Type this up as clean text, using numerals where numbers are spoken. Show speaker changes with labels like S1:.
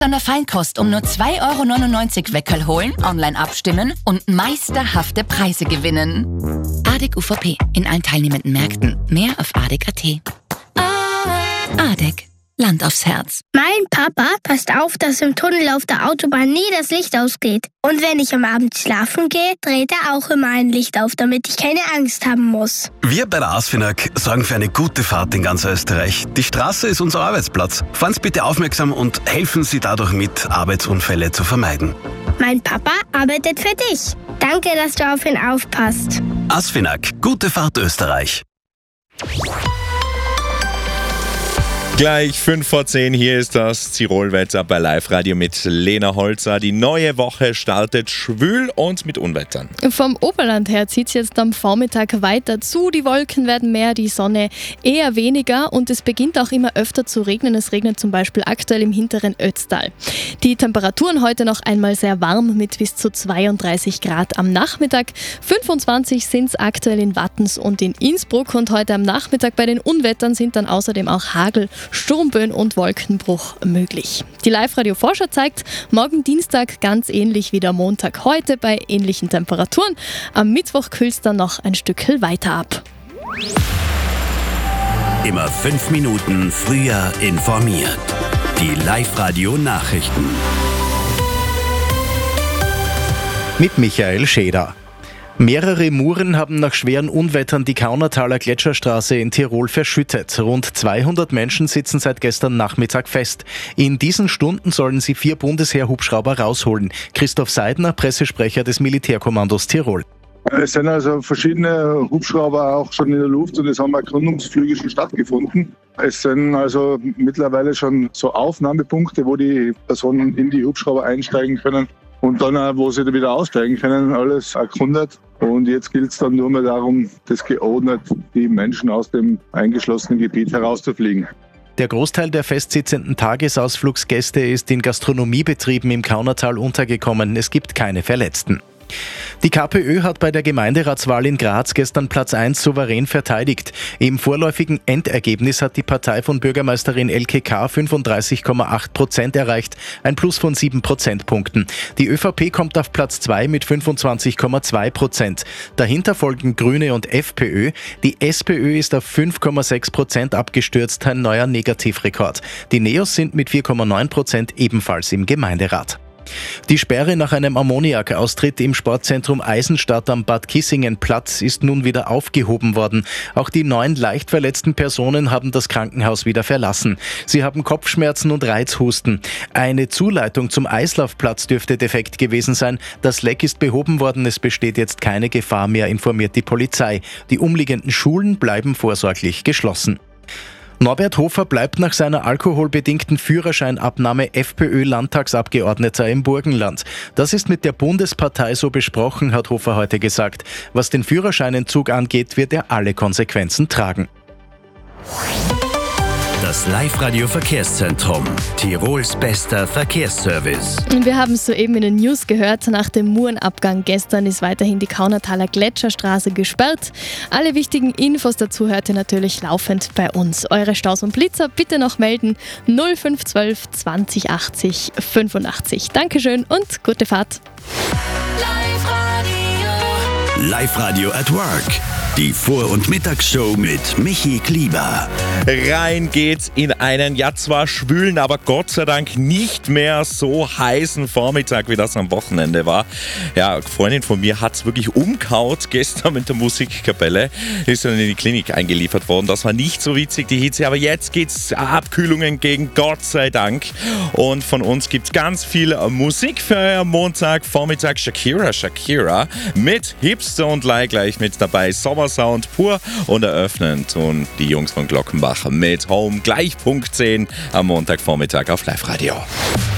S1: Feinkost um nur 2,99 € Weckerl holen, online abstimmen und meisterhafte Preise gewinnen. ADEC UVP in allen teilnehmenden Märkten. Mehr auf ADEC.at. ADEC. Land aufs Herz.
S2: Mein Papa passt auf, dass im Tunnel auf der Autobahn nie das Licht ausgeht. Und wenn ich am Abend schlafen gehe, dreht er auch immer ein Licht auf, damit ich keine Angst haben muss.
S3: Wir bei der ASFINAG sorgen für eine gute Fahrt in ganz Österreich. Die Straße ist unser Arbeitsplatz. Fahren Sie bitte aufmerksam und helfen Sie dadurch mit, Arbeitsunfälle zu vermeiden.
S2: Mein Papa arbeitet für dich. Danke, dass du auf ihn aufpasst.
S3: ASFINAG. Gute Fahrt Österreich.
S4: Gleich 5:10, hier ist das Tirolwetter bei Live-Radio mit Lena Holzer. Die neue Woche startet schwül und mit Unwettern.
S5: Vom Oberland her zieht es jetzt am Vormittag weiter zu. Die Wolken werden mehr, die Sonne eher weniger und es beginnt auch immer öfter zu regnen. Es regnet zum Beispiel aktuell im hinteren Ötztal. Die Temperaturen heute noch einmal sehr warm mit bis zu 32 Grad am Nachmittag. 25 sind es aktuell in Wattens und in Innsbruck und heute am Nachmittag bei den Unwettern sind dann außerdem auch Hagel, Sturmböen und Wolkenbruch möglich. Die Live-Radio-Vorschau zeigt, morgen Dienstag ganz ähnlich wie der Montag heute bei ähnlichen Temperaturen. Am Mittwoch kühlt es dann noch ein Stückchen weiter ab.
S3: Immer 5 Minuten früher informiert. Die Live-Radio-Nachrichten.
S6: Mit Michael Scheder. Mehrere Muren haben nach schweren Unwettern die Kaunertaler Gletscherstraße in Tirol verschüttet. Rund 200 Menschen sitzen seit gestern Nachmittag fest. In diesen Stunden sollen sie 4 Bundesheer-Hubschrauber rausholen. Christoph Seidner, Pressesprecher des Militärkommandos Tirol.
S7: Es sind also verschiedene Hubschrauber auch schon in der Luft und es haben auch Gründungsflüge schon stattgefunden. Es sind also mittlerweile schon so Aufnahmepunkte, wo die Personen in die Hubschrauber einsteigen können. Und dann, wo sie wieder aussteigen können, alles erkundet. Und jetzt gilt es dann nur mehr darum, das geordnet, die Menschen aus dem eingeschlossenen Gebiet herauszufliegen.
S6: Der Großteil der festsitzenden Tagesausflugsgäste ist in Gastronomiebetrieben im Kaunertal untergekommen. Es gibt keine Verletzten. Die KPÖ hat bei der Gemeinderatswahl in Graz gestern Platz 1 souverän verteidigt. Im vorläufigen Endergebnis hat die Partei von Bürgermeisterin Elke K. 35,8% erreicht, ein Plus von 7 Prozentpunkten. Die ÖVP kommt auf Platz 2 mit 25,2%. Dahinter folgen Grüne und FPÖ. Die SPÖ ist auf 5,6% abgestürzt, ein neuer Negativrekord. Die Neos sind mit 4,9% ebenfalls im Gemeinderat. Die Sperre nach einem Ammoniakaustritt im Sportzentrum Eisenstadt am Bad Kissingen-Platz ist nun wieder aufgehoben worden. Auch die 9 leicht verletzten Personen haben das Krankenhaus wieder verlassen. Sie haben Kopfschmerzen und Reizhusten. Eine Zuleitung zum Eislaufplatz dürfte defekt gewesen sein. Das Leck ist behoben worden, es besteht jetzt keine Gefahr mehr, informiert die Polizei. Die umliegenden Schulen bleiben vorsorglich geschlossen. Norbert Hofer bleibt nach seiner alkoholbedingten Führerscheinabnahme FPÖ-Landtagsabgeordneter im Burgenland. Das ist mit der Bundespartei so besprochen, hat Hofer heute gesagt. Was den Führerscheinentzug angeht, wird er alle Konsequenzen tragen.
S3: Das Live-Radio-Verkehrszentrum. Tirols bester Verkehrsservice.
S5: Wir haben es soeben in den News gehört. Nach dem Murenabgang gestern ist weiterhin die Kaunertaler Gletscherstraße gesperrt. Alle wichtigen Infos dazu hört ihr natürlich laufend bei uns. Eure Staus und Blitzer bitte noch melden 0512 20 80 85. Dankeschön und gute Fahrt.
S3: Live-Radio at Work. Die Vor- und Mittagsshow mit Michi Klieber.
S4: Rein geht's in einen, ja zwar schwülen, aber Gott sei Dank nicht mehr so heißen Vormittag, wie das am Wochenende war. Ja, eine Freundin von mir hat's wirklich umkaut gestern mit der Musikkapelle. Ist dann in die Klinik eingeliefert worden. Das war nicht so witzig, die Hitze, aber jetzt geht's Abkühlungen entgegen, Gott sei Dank. Und von uns gibt's ganz viel Musik für Montag, Vormittag. Shakira mit Hipster und Lai gleich mit dabei. Sommersound pur und eröffnen tun die Jungs von Glockenbach mit Home gleich Punkt 10 am Montagvormittag auf Live-Radio.